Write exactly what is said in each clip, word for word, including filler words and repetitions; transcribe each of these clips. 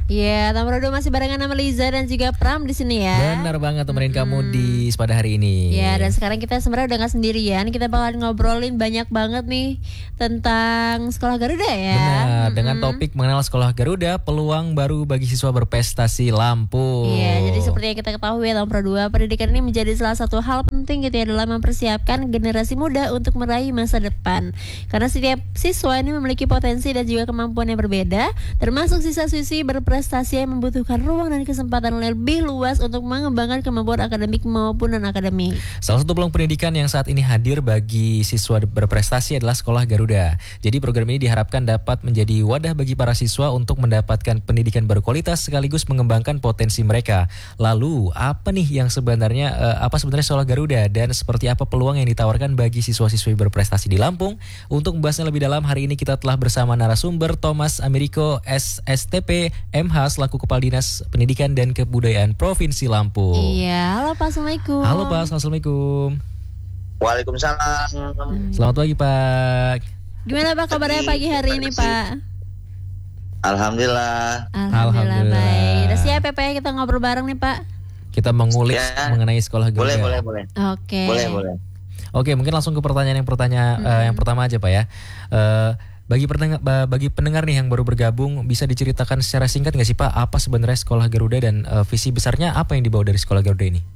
Iya, nomor dua masih barengan sama Liza dan juga Pram di sini ya. Benar banget temenin Hmm. kamu di pada hari ini. Ya, dan sekarang kita sebenarnya udah gak sendirian. Kita bakalan ngobrolin banyak banget nih tentang Sekolah Garuda ya. Benar, dengan Mm-mm. topik mengenal Sekolah Garuda, peluang baru bagi siswa berprestasi Lampung. Iya, jadi seperti yang kita ketahui ya, nomor dua, pendidikan ini menjadi salah satu hal penting gitu ya dalam mempersiapkan generasi muda untuk meraih masa depan. Karena setiap siswa ini memiliki potensi dan juga kemampuan yang berbeda, termasuk siswa-siswi berprestasi yang membutuhkan ruang dan kesempatan lebih luas untuk mengembangkan kemampuan akademik maupun non-akademik. Salah satu peluang pendidikan yang saat ini hadir bagi siswa berprestasi adalah Sekolah Garuda. Jadi program ini diharapkan dapat menjadi wadah bagi para siswa untuk mendapatkan pendidikan berkualitas sekaligus mengembangkan potensi mereka. Lalu apa nih yang sebenarnya eh, apa sebenarnya Sekolah Garuda dan seperti apa peluang yang ditawarkan bagi siswa-siswi berprestasi di Lampung? Untuk membahasnya lebih dalam, hari ini kita telah bersama narasumber Thomas Americo S S T P M H selaku Kepala Dinas Pendidikan dan Kebudayaan Provinsi Lampung. Iya, halo Pak, Assalamualaikum. Halo Pak, Assalamualaikum. Waalaikumsalam. Selamat pagi Pak. Gimana Pak kabarnya pagi hari ini Pak? Alhamdulillah. Alhamdulillah, Alhamdulillah. baik. Udah siap ya Pak ya kita ngobrol bareng nih Pak? Kita mengulik Ya. mengenai Sekolah Garuda. Boleh, boleh, boleh. Oke. Boleh, boleh. Oke, mungkin langsung ke pertanyaan yang pertanya Hmm. eh, yang pertama aja Pak ya. Eh, bagi pendengar bagi pendengar nih yang baru bergabung, bisa diceritakan secara singkat nggak sih Pak apa sebenarnya Sekolah Garuda dan eh, visi besarnya apa yang dibawa dari Sekolah Garuda ini?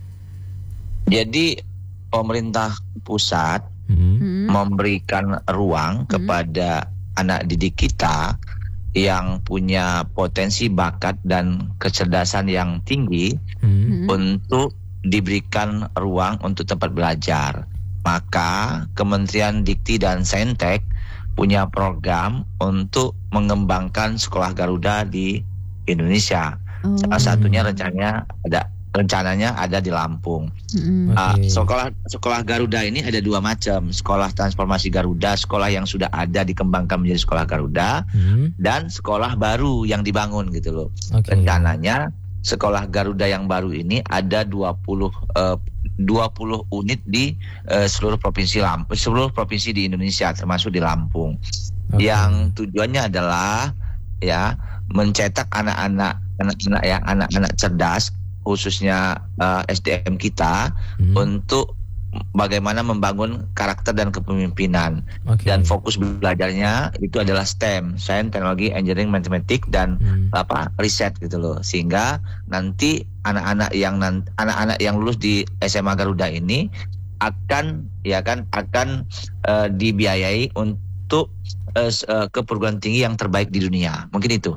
Jadi pemerintah pusat Hmm. Hmm. memberikan ruang kepada anak didik kita yang punya potensi bakat dan kecerdasan yang tinggi Hmm. Hmm. untuk diberikan ruang untuk tempat belajar. Maka Kementerian Dikti dan Saintek punya program untuk mengembangkan Sekolah Garuda di Indonesia. Oh. Salah satunya rencananya ada rencananya ada di Lampung. Hmm. Ah, Oke. sekolah sekolah Garuda ini ada dua macam, sekolah transformasi Garuda, sekolah yang sudah ada dikembangkan menjadi sekolah Garuda, Hmm. dan sekolah baru yang dibangun gitu loh. Oke. Rencananya sekolah Garuda yang baru ini ada dua puluh eh, dua puluh unit di eh, seluruh provinsi Lampung, seluruh provinsi di Indonesia termasuk di Lampung. Oke. Yang tujuannya adalah ya mencetak anak-anak anak-anak yang anak-anak cerdas, khususnya eh, S D M kita, Hmm. untuk bagaimana membangun karakter dan kepemimpinan. Oke. Dan fokus belajarnya itu adalah STEM, Sains, Teknologi, Engineering, Matematik, dan Hmm. apa riset gitu loh. Sehingga nanti anak-anak yang nan- anak-anak yang lulus di S M A Garuda ini akan ya kan akan eh, dibiayai untuk eh, s- eh, ke perguruan tinggi yang terbaik di dunia. Mungkin itu.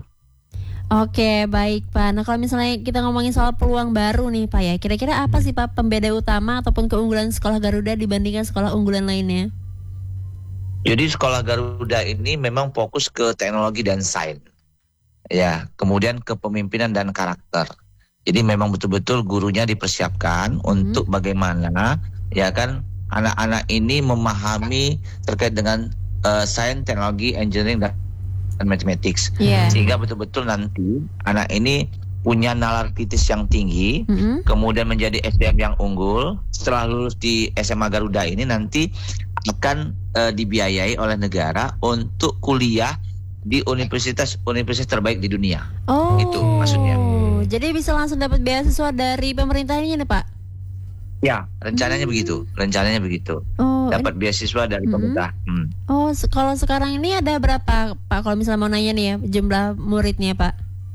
Oke, baik Pak. Nah, kalau misalnya kita ngomongin soal peluang baru nih Pak ya, kira-kira apa sih Pak pembeda utama ataupun keunggulan Sekolah Garuda dibandingkan sekolah unggulan lainnya? Jadi sekolah Garuda ini memang fokus ke teknologi dan sains. Ya, kemudian kepemimpinan dan karakter. Jadi memang betul-betul gurunya dipersiapkan untuk bagaimana ya kan anak-anak ini memahami terkait dengan eh, sains, teknologi, engineering, dan dan mathematics. Iya. Sehingga betul-betul nanti anak ini punya nalar kritis yang tinggi, Mm-mm. kemudian menjadi S D M yang unggul. Setelah lulus di S M A Garuda ini nanti akan eh, dibiayai oleh negara untuk kuliah di universitas-universitas terbaik di dunia. Oh, Itu maksudnya. Jadi bisa langsung dapat beasiswa dari pemerintahnya nih Pak? Ya, rencananya Hmm. begitu. Rencananya begitu. Oh, Dapat beasiswa dari Hmm. pemerintah. Hmm. oh se- kalau sekarang ini ada berapa Pak? Kalau misalnya mau nanya nih ya, jumlah muridnya Pak?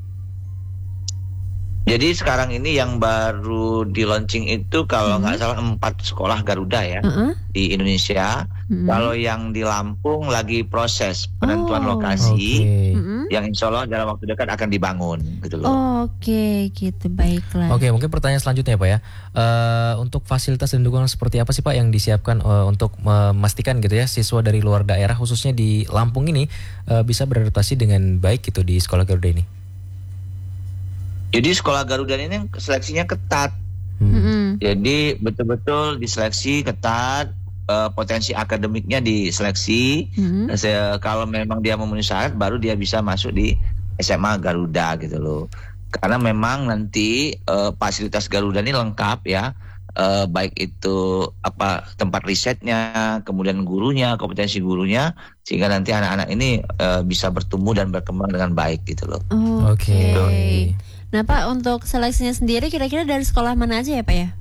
Jadi sekarang ini yang baru di launching itu kalau nggak salah empat sekolah Garuda ya Heeh. di Indonesia. Mm-mm. Kalau yang di Lampung lagi proses penentuan Oh. lokasi, Oke. Mm-mm. yang insya Allah dalam waktu dekat akan dibangun gitu loh. Oke, gitu, baiklah. Oke, mungkin pertanyaan selanjutnya ya Pak ya. Eh, untuk fasilitas dan dukungan seperti apa sih Pak yang disiapkan eh, untuk memastikan gitu ya siswa dari luar daerah khususnya di Lampung ini eh, bisa beradaptasi dengan baik gitu di Sekolah Garuda ini? Jadi sekolah Garuda ini seleksinya ketat. Hmm. Mm-mm. Jadi betul-betul diseleksi ketat, eh, potensi akademiknya diseleksi. Mm-mm. Se- Kalau memang dia memenuhi syarat, baru dia bisa masuk di S M A Garuda gitu loh. Karena memang nanti eh, fasilitas Garuda ini lengkap ya. uh, baik itu apa tempat risetnya, kemudian gurunya, kompetensi gurunya, sehingga nanti anak-anak ini uh, bisa bertumbuh dan berkembang dengan baik gitu loh. Oke. Oke. Okay. Nah Pak, untuk seleksinya sendiri kira-kira dari sekolah mana aja ya Pak ya?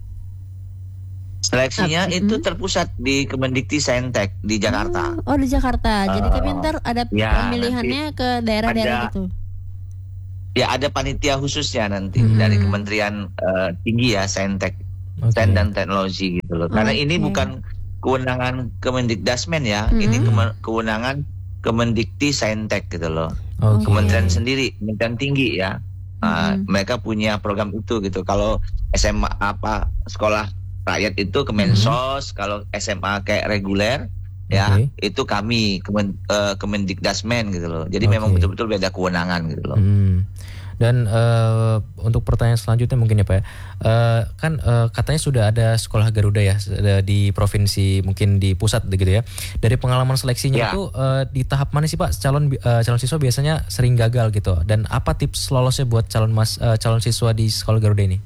Seleksinya Ah, itu mm. terpusat di Kemendikti Saintek di Jakarta. Oh, oh di Jakarta. Jadi Uh, tapi ntar ada ya, pemilihannya ke daerah-daerah ada- gitu. Ya ada panitia khususnya nanti Hmm. dari Kementerian uh, Tinggi ya, Saintek, Oke. Sains dan Teknologi gitu loh. Karena ini Oke. bukan kewenangan Kemendikdasmen ya, Hmm. ini keme- kewenangan Kemendikti Saintek gitu loh. Oke. Kementerian sendiri, Kementerian Tinggi ya. Uh, Hmm. Mereka punya program itu gitu. Kalau S M A apa sekolah rakyat itu Kemensos, kalau S M A kayak reguler ya Oke. itu kami Kemen, uh, Kemendikdasmen gitu loh. Jadi memang Oke. betul-betul beda kewenangan gitu loh. Hmm. Dan eh, untuk pertanyaan selanjutnya mungkin ya Pak ya, Eh, kan eh, katanya sudah ada sekolah Garuda ya ada di provinsi mungkin di pusat gitu ya. Dari pengalaman seleksinya Ya. itu eh, di tahap mana sih Pak calon eh, calon siswa biasanya sering gagal gitu. Dan apa tips lolosnya buat calon mas eh, calon siswa di sekolah Garuda ini?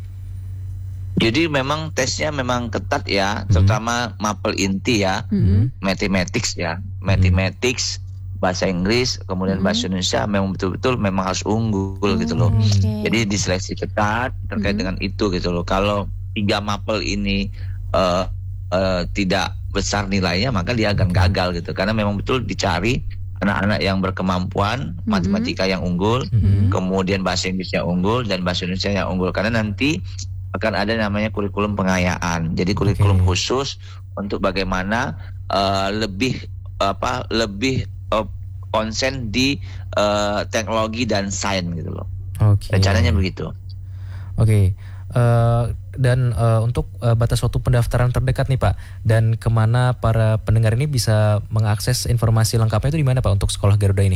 Jadi memang tesnya memang ketat ya, Hmm. terutama mapel inti ya, Hmm. mathematics ya, mathematics, bahasa Inggris, kemudian Hmm. bahasa Indonesia memang betul-betul memang harus unggul gitu loh. Oke. Jadi diseleksi ketat terkait Hmm. dengan itu gitu loh. Kalau tiga mapel ini eh, eh, tidak besar nilainya, maka dia akan gagal gitu. Karena memang betul dicari anak-anak yang berkemampuan, Hmm. matematika yang unggul, Hmm. kemudian bahasa Inggrisnya unggul dan bahasa Indonesia yang unggul. Karena nanti akan ada namanya kurikulum pengayaan. Jadi kurikulum Oke. khusus untuk bagaimana eh, lebih apa lebih eh, konsen di eh, teknologi dan sains gitu loh. Oke. Rencananya begitu. Oke. Eh, dan eh, untuk eh, batas waktu pendaftaran terdekat nih Pak, dan kemana para pendengar ini bisa mengakses informasi lengkapnya itu di mana Pak untuk sekolah Garuda ini?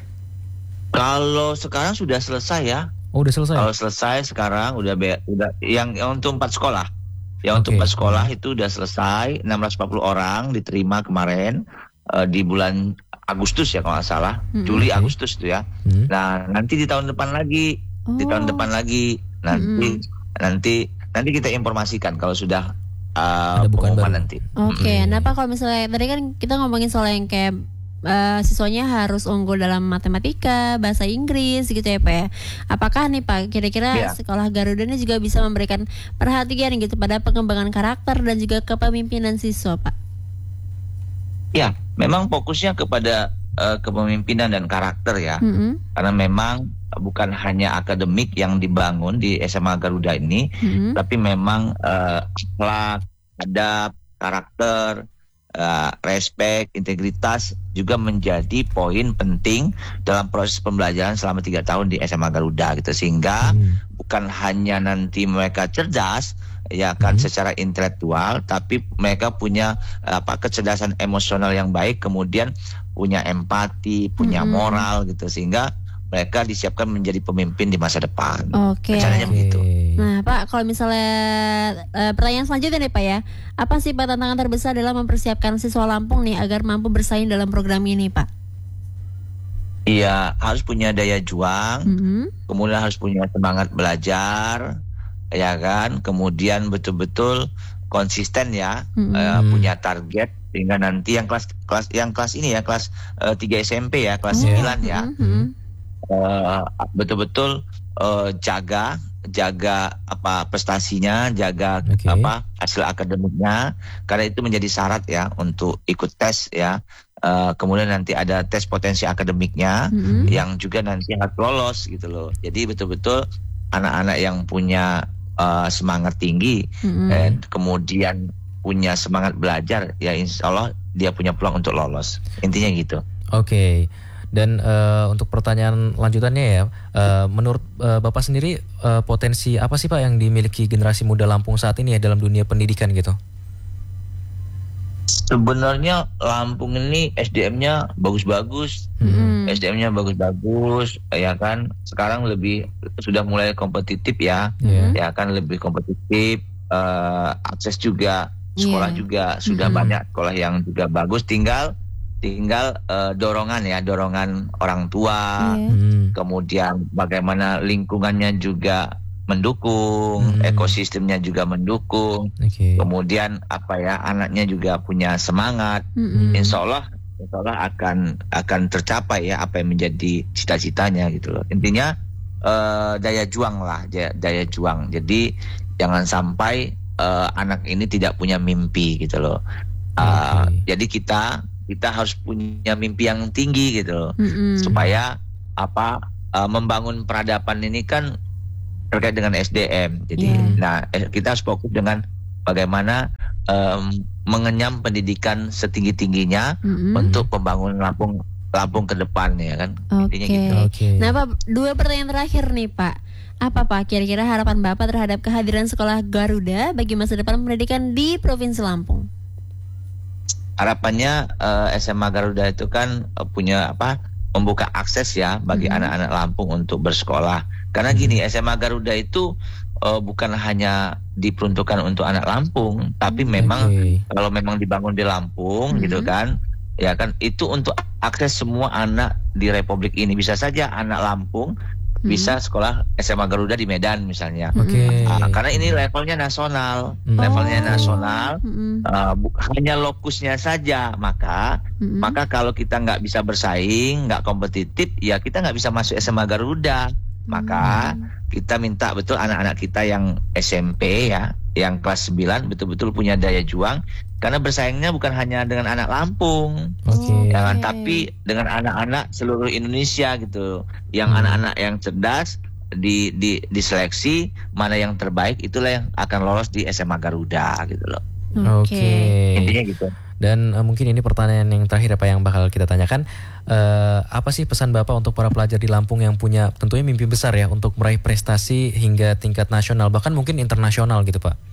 Kalau sekarang sudah selesai ya. Oh udah selesai. Kalau selesai sekarang udah be- udah yang, yang untuk empat sekolah. Yang untuk Oke. empat sekolah itu udah selesai, enam ratus empat puluh orang diterima kemarin eh, di bulan Agustus ya kalau nggak salah, Hmm. Juli Oke. Agustus tuh ya. Hmm. Nah nanti di tahun depan lagi, di tahun Oh. depan lagi, nanti nanti nanti kita informasikan kalau sudah uh, Ada bukaan pengumuman baru. nanti. Oke, Hmm. nah Pak kalau misalnya tadi kan kita ngomongin soal yang kayak eh, siswanya harus unggul dalam matematika, bahasa Inggris gitu ya Pak ya. Apakah nih Pak kira-kira Iya. sekolah Garuda ini juga bisa memberikan perhatian gitu pada pengembangan karakter dan juga kepemimpinan siswa Pak? Ya, memang fokusnya kepada uh, kepemimpinan dan karakter ya. Mm-mm. Karena memang bukan hanya akademik yang dibangun di S M A Garuda ini, Mm-mm. tapi memang eh, akhlak, adab, karakter, eh, respek, integritas juga menjadi poin penting dalam proses pembelajaran selama tiga tahun di S M A Garuda gitu. Sehingga Hmm. bukan hanya nanti mereka cerdas ya kan Hmm. secara intelektual, tapi mereka punya eh, apa kecerdasan emosional yang baik, kemudian punya empati, punya Mm-mm. moral gitu, sehingga mereka disiapkan menjadi pemimpin di masa depan. Oke. Rencananya begitu. Nah Pak, kalau misalnya eh, pertanyaan selanjutnya nih Pak ya, apa sih Pak tantangan terbesar dalam mempersiapkan siswa Lampung nih agar mampu bersaing dalam program ini Pak? Iya, harus punya daya juang, Mm-hmm. kemudian harus punya semangat belajar, ya kan? Kemudian betul-betul konsisten ya, Mm-hmm. eh, punya target sehingga nanti yang kelas kelas yang kelas ini ya kelas eh, tiga S M P ya, kelas Iya. sembilan ya, Mm-hmm. eh, betul-betul eh, jaga jaga apa prestasinya, jaga Oke. apa hasil akademiknya, karena itu menjadi syarat ya untuk ikut tes ya. Eh, kemudian nanti ada tes potensi akademiknya Mm-hmm. yang juga nanti harus lolos gitu loh. Jadi betul-betul anak-anak yang punya uh, semangat tinggi Mm-hmm. dan kemudian punya semangat belajar, ya insya Allah dia punya peluang untuk lolos. Intinya gitu. Oke. Dan eh, untuk pertanyaan lanjutannya ya, eh, menurut eh, Bapak sendiri eh, potensi apa sih Pak yang dimiliki generasi muda Lampung saat ini ya dalam dunia pendidikan gitu? Sebenarnya Lampung ini S D M-nya bagus-bagus, Mm-hmm. S D M-nya bagus-bagus, ya kan. Sekarang lebih sudah mulai kompetitif ya, Ya. ya kan lebih kompetitif. eh, akses juga, sekolah Iya. juga sudah Mm-mm. banyak sekolah yang juga bagus. Tinggal tinggal eh, dorongan ya, dorongan orang tua. Iya. Hmm. Kemudian bagaimana lingkungannya juga mendukung, Hmm. ekosistemnya juga mendukung. Oke. Kemudian apa ya, anaknya juga punya semangat. Mm-mm. Insya Allah, insya Allah akan akan tercapai ya apa yang menjadi cita-citanya gitu loh. Intinya eh, daya juang lah, daya, daya juang. Jadi jangan sampai eh, anak ini tidak punya mimpi gitu loh. Uh, Oke. Jadi kita kita harus punya mimpi yang tinggi gitu loh, Mm-mm. supaya apa uh, membangun peradaban ini kan terkait dengan S D M. Jadi, Yeah. nah eh, kita harus fokus dengan bagaimana um, mengenyam pendidikan setinggi-tingginya Mm-mm. untuk pembangunan Lampung Lampung ke depan ya kan. Oke. Intinya gitu. Oke. Nah, Pak, dua pertanyaan terakhir nih, Pak. Apa Pak kira-kira harapan Bapak terhadap kehadiran sekolah Garuda bagi masa depan pendidikan di Provinsi Lampung? Harapannya eh, S M A Garuda itu kan eh, punya apa, membuka akses ya bagi Hmm. anak-anak Lampung untuk bersekolah. Karena gini, S M A Garuda itu eh, bukan hanya diperuntukkan untuk anak Lampung, tapi memang Oke. kalau memang dibangun di Lampung Hmm. gitu kan, ya kan itu untuk akses semua anak di Republik ini. Bisa saja anak Lampung bisa sekolah S M A Garuda di Medan misalnya. Oke. Ah, karena ini levelnya nasional, Hmm. levelnya Oh. nasional. Mm-mm. Uh, bu- hanya lokusnya saja, maka Mm-mm. maka kalau kita nggak bisa bersaing, nggak kompetitif, ya kita nggak bisa masuk S M A Garuda. Maka kita minta betul anak-anak kita yang S M P ya, yang kelas sembilan betul-betul punya daya juang, karena bersaingnya bukan hanya dengan anak Lampung, Oke. ya kan, Oke. tapi dengan anak-anak seluruh Indonesia gitu, yang Hmm. anak-anak yang cerdas di di diseleksi mana yang terbaik, itulah yang akan lolos di S M A Garuda gitu loh. Oke. Intinya gitu. Dan eh, mungkin ini pertanyaan yang terakhir apa yang bakal kita tanyakan. Eh, apa sih pesan Bapak untuk para pelajar di Lampung yang punya tentunya mimpi besar ya untuk meraih prestasi hingga tingkat nasional bahkan mungkin internasional gitu Pak?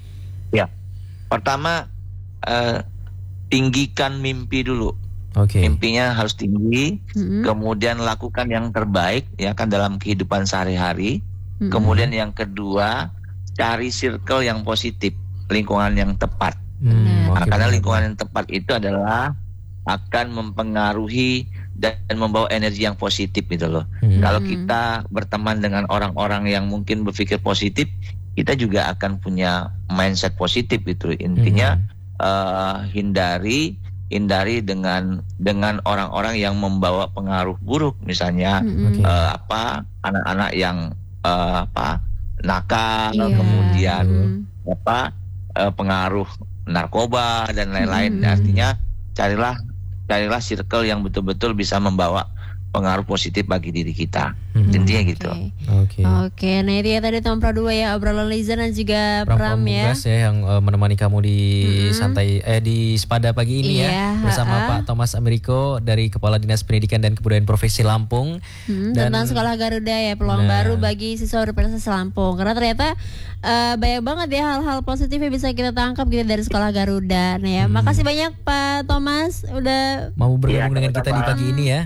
Ya, pertama eh, tinggikan mimpi dulu. Oke. Mimpinya harus tinggi, Mm-mm. kemudian lakukan yang terbaik ya kan dalam kehidupan sehari-hari. Mm-mm. Kemudian yang kedua, cari circle yang positif, lingkungan yang tepat. Hmm, Nah, oke, karena benar. lingkungan yang tepat itu adalah akan mempengaruhi dan membawa energi yang positif gitu loh. Hmm. Kalau Hmm. kita berteman dengan orang-orang yang mungkin berpikir positif, kita juga akan punya mindset positif gitu. Intinya Hmm. eh, hindari hindari dengan dengan orang-orang yang membawa pengaruh buruk, misalnya Mm-mm. Oke. eh, apa anak-anak yang eh, apa nakal, Iya. kemudian Mm. apa eh, pengaruh narkoba dan lain-lain. Hmm. Artinya carilah carilah circle yang betul-betul bisa membawa pengaruh positif bagi diri kita. Hmm. Intinya gitu. Oke. Oke. Oke, nah itu ya tadi Tom Pro dua ya, obrolan Liza dan juga Pram Pram ya. Pamungkas ya yang eh, menemani kamu di Mm-mm. santai eh di Sepada pagi ini Iya, ya bersama ha-ha. Pak Thomas Ameriko dari Kepala Dinas Pendidikan dan Kebudayaan Provinsi Lampung. Hmm, Dan- tentang sekolah Garuda ya, peluang Benar. baru bagi siswa berprestasi Lampung. Karena ternyata eh, banyak banget ya hal-hal positif yang bisa kita tangkap gitu dari sekolah Garuda. Nah ya, Hmm. makasih banyak Pak Thomas udah Mau bergabung Iya, dengan kita di sama-sama. pagi ini ya.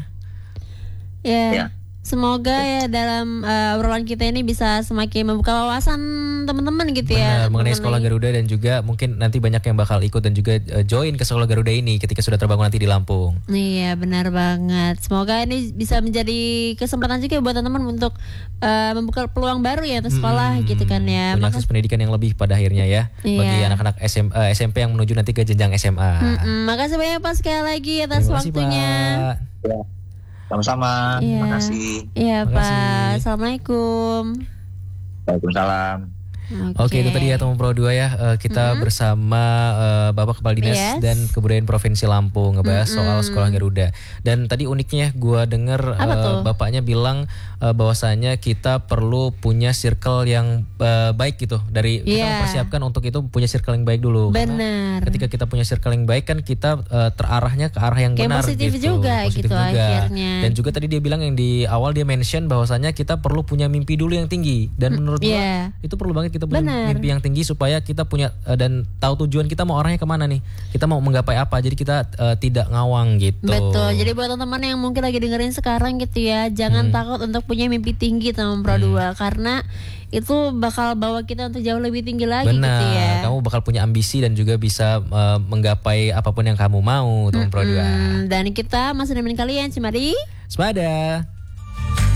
ya. Ya. Semoga ya dalam eh, obrolan kita ini bisa semakin membuka wawasan teman-teman gitu ya. Benar, mengenai sekolah Garuda dan juga mungkin nanti banyak yang bakal ikut dan juga eh, join ke sekolah Garuda ini ketika sudah terbangun nanti di Lampung. Iya benar banget. Semoga ini bisa menjadi kesempatan juga buat teman-teman untuk eh, membuka peluang baru ya untuk sekolah Hmm, gitu kan ya. punya Maka- akses pendidikan yang lebih pada akhirnya ya Iya. bagi anak-anak S M, eh, S M P yang menuju nanti ke jenjang S M A. Mm-mm, makasih banyak Pak sekali lagi atas Terima kasih, waktunya. Pak. Ya. Sama-sama. Iya. Terima kasih. Iya Terima kasih. Pak. Assalamualaikum. Waalaikumsalam. Oke, itu tadi ya Tom Pro dua ya. Eh, kita Mm-mm. bersama eh, Bapak Kepala Dinas Yes. dan Kebudayaan Provinsi Lampung ngebahas Mm-mm. soal sekolah Garuda. Dan tadi uniknya gua denger Apa eh, tuh? bapaknya bilang eh, bahwasanya kita perlu punya circle yang eh, baik gitu. Dari kita Iya. mempersiapkan untuk itu punya circle yang baik dulu. Karena Benar. ketika kita punya circle yang baik kan kita eh, terarahnya ke arah yang Kayak benar positif gitu. juga gitu akhirnya. Dan juga tadi dia bilang yang di awal dia mention bahwasanya kita perlu punya mimpi dulu yang tinggi. Dan menurut gua iya. itu perlu banget kita punya Benar. mimpi yang tinggi supaya kita punya eh, dan tahu tujuan kita mau arahnya kemana nih. Kita mau menggapai apa. Jadi kita eh, tidak ngawang gitu. Betul. Jadi buat teman-teman yang mungkin lagi dengerin sekarang gitu ya, jangan Hmm. takut untuk punya mimpi tinggi Tom Pro dua karena itu bakal bawa kita untuk jauh lebih tinggi lagi Benar, gitu ya. kamu bakal punya ambisi dan juga bisa eh, menggapai apapun yang kamu mau, Tom Pro dua. Hmm, dan kita masih nemenin kalian cuma di Sepada.